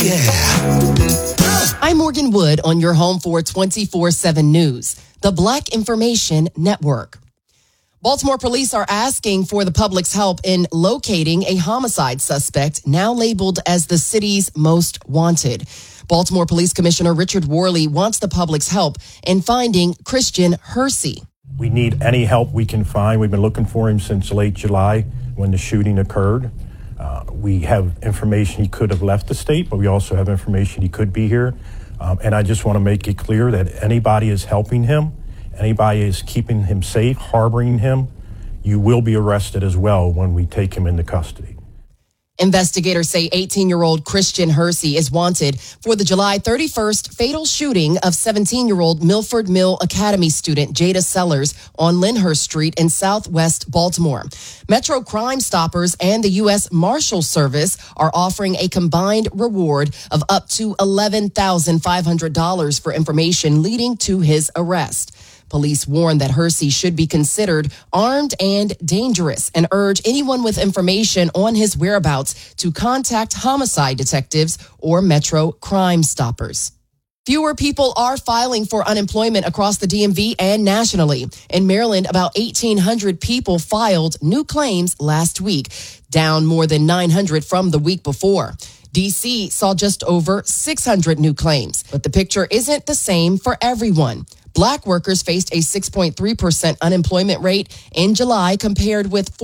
Yeah. I'm Morgan Wood on your home for 24/7 News, the Black Information Network. Baltimore police are asking for the public's help in locating a homicide suspect now labeled as the city's most wanted. Baltimore Police Commissioner Richard Worley wants the public's help in finding Christian Hersey. We need any help we can find. We've been looking for him since late July when the shooting occurred. We have information he could have left the state, but we also have information he could be here. And I just want to make it clear that anybody is helping him, anybody is keeping him safe, harboring him, you will be arrested as well when we take him into custody. Investigators say 18-year-old Christian Hersey is wanted for the July 31st fatal shooting of 17-year-old Milford Mill Academy student Jada Sellers on Lyndhurst Street in southwest Baltimore. Metro Crime Stoppers and the U.S. Marshal Service are offering a combined reward of up to $11,500 for information leading to his arrest. Police warn that Hersey should be considered armed and dangerous and urge anyone with information on his whereabouts to contact homicide detectives or Metro Crime Stoppers. Fewer people are filing for unemployment across the DMV and nationally. In Maryland, about 1,800 people filed new claims last week, down more than 900 from the week before. D.C. saw just over 600 new claims, but the picture isn't the same for everyone. Black workers faced a 6.3% unemployment rate in July compared with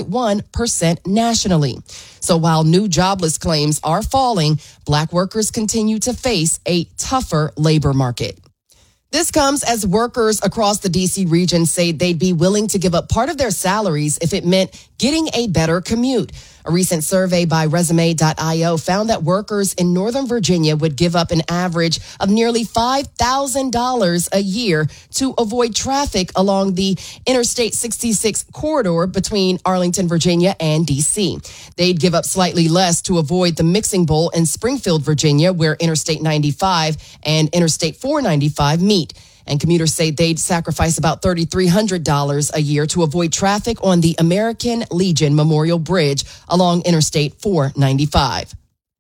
4.1% nationally. So while new jobless claims are falling, Black workers continue to face a tougher labor market. This comes as workers across the D.C. region say they'd be willing to give up part of their salaries if it meant getting a better commute. A recent survey by Resume.io found that workers in Northern Virginia would give up an average of nearly $5,000 a year to avoid traffic along the Interstate 66 corridor between Arlington, Virginia and D.C. They'd give up slightly less to avoid the mixing bowl in Springfield, Virginia, where Interstate 95 and Interstate 495 meet. And commuters say they'd sacrifice about $3,300 a year to avoid traffic on the American Legion Memorial Bridge along Interstate 495.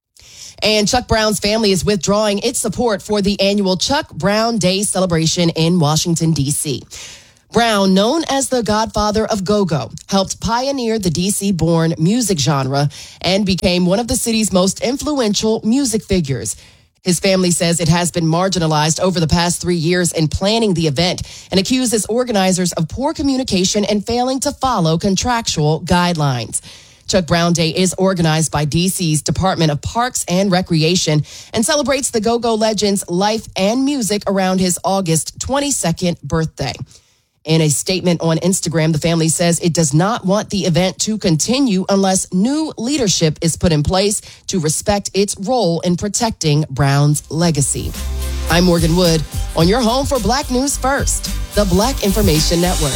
And Chuck Brown's family is withdrawing its support for the annual Chuck Brown Day celebration in Washington, D.C. Brown, known as the godfather of go-go, helped pioneer the D.C.-born music genre and became one of the city's most influential music figures. His family says it has been marginalized over the past 3 years in planning the event and accuses organizers of poor communication and failing to follow contractual guidelines. Chuck Brown Day is organized by D.C.'s Department of Parks and Recreation and celebrates the go-go legend's life and music around his August 22nd birthday. In a statement on Instagram, the family says it does not want the event to continue unless new leadership is put in place to respect its role in protecting Brown's legacy. I'm Morgan Wood on your home for Black News First, the Black Information Network.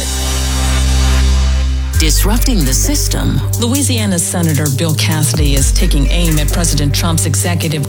Disrupting the system. Louisiana Senator Bill Cassidy is taking aim at President Trump's executive